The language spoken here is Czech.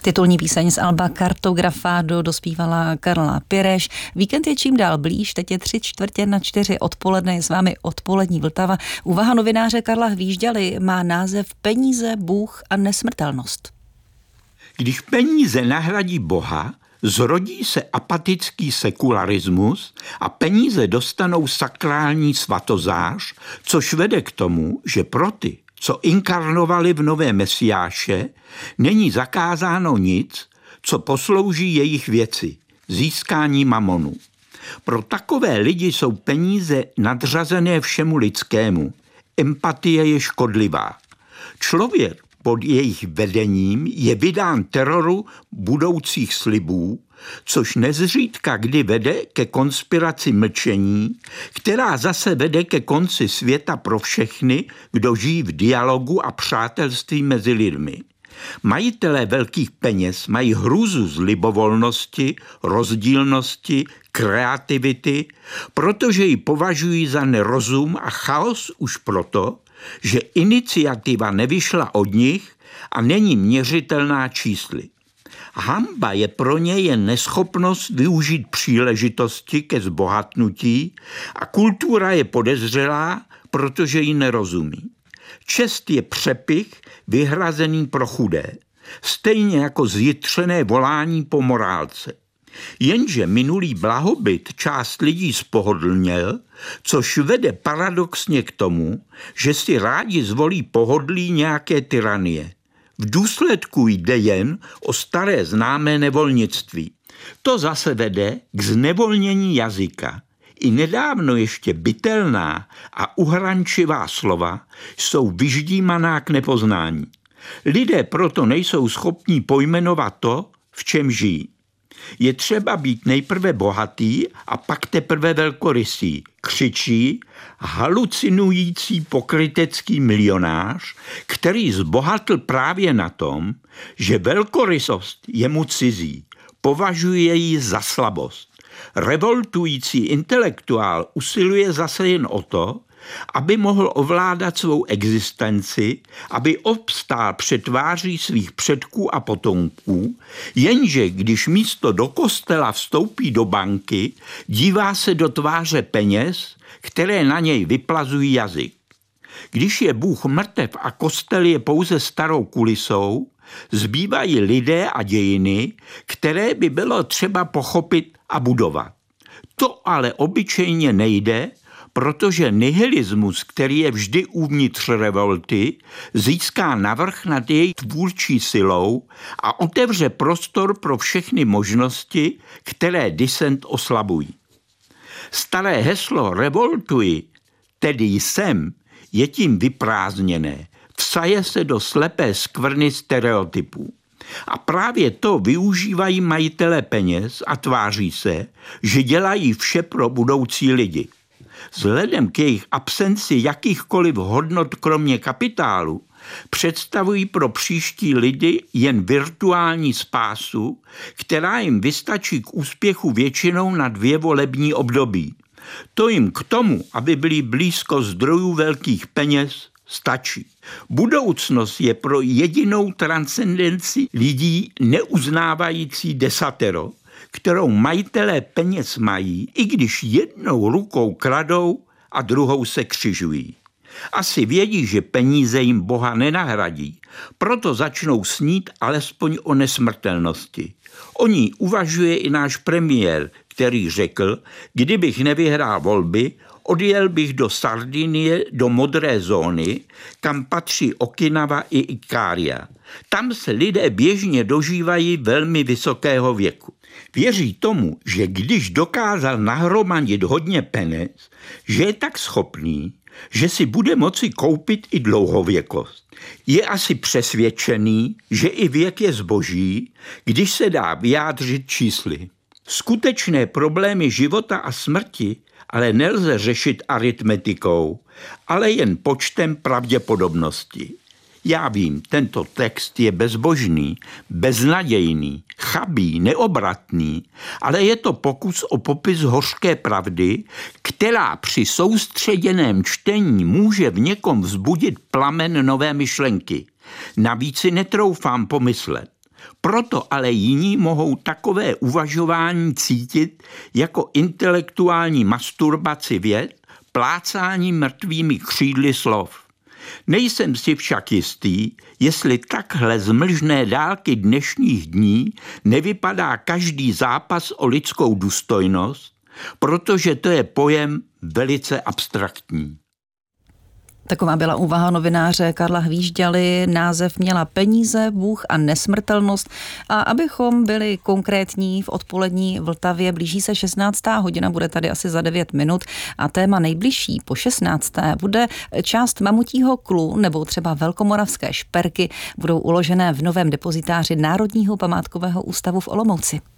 Titulní píseň z alba Kartografa dospívala Karla Pireš. Víkend je čím dál blíž, teď je 3:45 odpoledne, je s vámi odpolední Vltava. Úvaha novináře Karla Hvížďaly má název Peníze, Bůh a nesmrtelnost. Když peníze nahradí Boha, zrodí se apatický sekularismus a peníze dostanou sakrální svatozář, což vede k tomu, že pro ty, co inkarnovali v nové Mesiáše, není zakázáno nic, co poslouží jejich věci, získání mamonu. Pro takové lidi jsou peníze nadřazené všemu lidskému. Empatie je škodlivá. Člověk pod jejich vedením je vydán teroru budoucích slibů, což nezřídka kdy vede ke konspiraci mlčení, která zase vede ke konci světa pro všechny, kdo žijí v dialogu a přátelství mezi lidmi. Majitelé velkých peněz mají hrůzu z libovolnosti, rozdílnosti, kreativity, protože ji považují za nerozum a chaos už proto, že iniciativa nevyšla od nich a není měřitelná čísly. Hanba je pro ně jen neschopnost využít příležitosti ke zbohatnutí a kultura je podezřelá, protože ji nerozumí. Čest je přepich vyhrazený pro chudé, stejně jako zjitřené volání po morálce. Jenže minulý blahobyt část lidí spohodlněl, což vede paradoxně k tomu, že si rádi zvolí pohodlí nějaké tyranie. V důsledku jde jen o staré známé nevolnictví. To zase vede k znevolnění jazyka. I nedávno ještě bytelná a uhrančivá slova jsou vyždímaná k nepoznání. Lidé proto nejsou schopní pojmenovat to, v čem žijí. Je třeba být nejprve bohatý a pak teprve velkorysý, křičí halucinující pokrytecký milionář, který zbohatl právě na tom, že velkorysost je mu cizí, považuje ji za slabost. Revoltující intelektuál usiluje zase jen o to, aby mohl ovládat svou existenci, aby obstál před tváří svých předků a potomků, jenže když místo do kostela vstoupí do banky, dívá se do tváře peněz, které na něj vyplazují jazyk. Když je Bůh mrtev a kostel je pouze starou kulisou, zbývají lidé a dějiny, které by bylo třeba pochopit a budovat. To ale obyčejně nejde, protože nihilismus, který je vždy uvnitř revolty, získá navrch nad její tvůrčí silou a otevře prostor pro všechny možnosti, které disent oslabují. Staré heslo revoltuji, tedy jsem, je tím vyprázdněné, vsaje se do slepé skvrny stereotypů. A právě to využívají majitelé peněz a tváří se, že dělají vše pro budoucí lidi. Vzhledem k jejich absenci jakýchkoliv hodnot kromě kapitálu představují pro příští lidi jen virtuální spásu, která jim vystačí k úspěchu většinou na 2 volební období. To jim k tomu, aby byli blízko zdrojů velkých peněz, stačí. Budoucnost je pro jedinou transcendenci lidí neuznávající desatero, kterou majitelé peněz mají, i když jednou rukou kradou a druhou se křižují. Asi vědí, že peníze jim Boha nenahradí, proto začnou snít alespoň o nesmrtelnosti. O ní uvažuje i náš premiér, který řekl, kdybych nevyhrál volby, odjel bych do Sardinie, do modré zóny, kam patří Okinawa i Ikária. Tam se lidé běžně dožívají velmi vysokého věku. Věří tomu, že když dokázal nahromadit hodně peněz, že je tak schopný, že si bude moci koupit i dlouhověkost. Je asi přesvědčený, že i věk je zboží, když se dá vyjádřit čísly. Skutečné problémy života a smrti ale nelze řešit aritmetikou, ale jen počtem pravděpodobnosti. Já vím, tento text je bezbožný, beznadějný, chabý, neobratný, ale je to pokus o popis hořké pravdy, která při soustředěném čtení může v někom vzbudit plamen nové myšlenky. Navíc si netroufám pomyslet, Proto ale jiní mohou takové uvažování cítit jako intelektuální masturbaci věd, plácání mrtvými křídly slov. Nejsem si však jistý, jestli takhle z mlžné dálky dnešních dní nevypadá každý zápas o lidskou důstojnost, protože to je pojem velice abstraktní. Taková byla úvaha novináře Karla Hvížďaly. Název měla Peníze, Bůh a nesmrtelnost. A abychom byli konkrétní, v odpolední Vltavě blíží se 16. hodina, bude tady asi za 9 minut a téma nejbližší po 16. bude část mamutího klu nebo třeba velkomoravské šperky budou uložené v novém depozitáři Národního památkového ústavu v Olomouci.